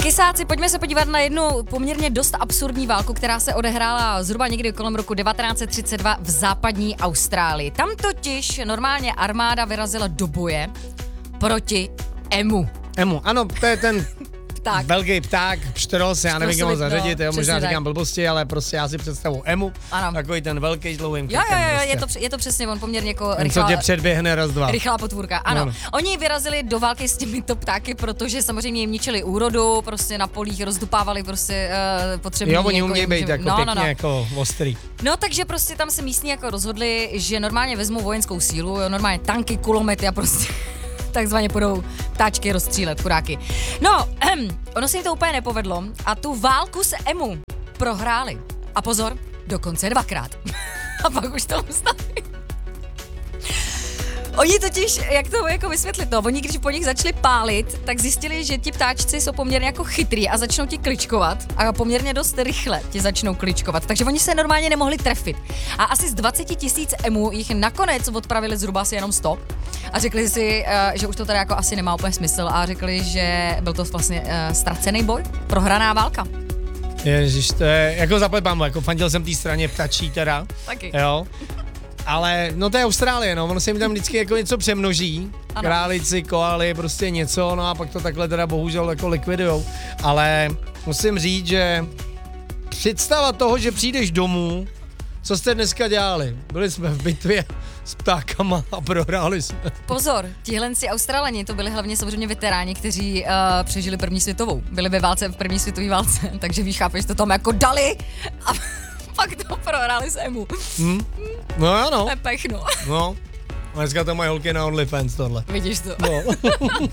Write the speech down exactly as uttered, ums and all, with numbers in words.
Kysáci, pojďme se podívat na jednu poměrně dost absurdní válku, která se odehrála zhruba někdy kolem roku devatenáct set třicet dva v západní Austrálii. Tam totiž normálně armáda vyrazila do boje proti emu. Emu, ano, to je ten Pták. velký pták, pštros, já nevím, jak ho zařadit, no, jo, možná tak. říkám blbosti, ale prostě já si představu emu, Ano. takový ten velký s dlouhým Jo, jo, krkem jo, prostě. je to, je to přesně on, poměrně jako Ten, co rychlá, tě předběhne raz, dva. rychlá potvůrka. Ano, Ano. oni vyrazili do války s těmito ptáky, protože samozřejmě jim ničili úrodu, prostě na polích rozdupávali prostě uh, potřebný. Jo, oni jako umějí jim- být jako no, pěkně no, no. jako ostrý. No, takže prostě tam se místní jako rozhodli, že normálně vezmou vojenskou sílu, jo, normálně tanky, kulomety a prostě takzvaně půjdou ptáčky rozstřílet, chudáky. No, ehm, ono se jim to úplně nepovedlo a tu válku s emu prohráli. A pozor, dokonce dvakrát. A pak už to vstali. Oni totiž, jak to jako vysvětlit, no, oni když po nich začali pálit, tak zjistili, že ti ptáčci jsou poměrně jako chytrý a začnou ti kličkovat a poměrně dost rychle ti začnou kličkovat, takže oni se normálně nemohli trefit. A asi z dvacet tisíc emů jich nakonec odpravili zhruba asi jenom sto a řekli si, uh, že už to tady jako asi nemá úplně smysl a řekli, že byl to vlastně uh, ztracený boj, prohraná válka. Ježiš, to je, jako zaplepám, jako fandil jsem té straně ptačí teda. Taky. Jo. Ale, no to je Austrálie, no, ono se jim tam vždycky jako něco přemnoží, Ano. králici, koaly, prostě něco, no a pak to takhle teda bohužel jako likvidujou. Ale musím říct, že představa toho, že přijdeš domů, co jste dneska dělali? Byli jsme v bitvě s ptákama a prohráli jsme. Pozor, tihle si Australani, to byli hlavně samozřejmě veteráni, kteří uh, přežili první světovou. Byli ve válce v první světové válce, takže víš, chápeš, to tam jako dali a pak to prohráli s emu. Hm? No ano, To je pechno. no. Dneska to mají holky na OnlyFans tohle. Vidíš to. No.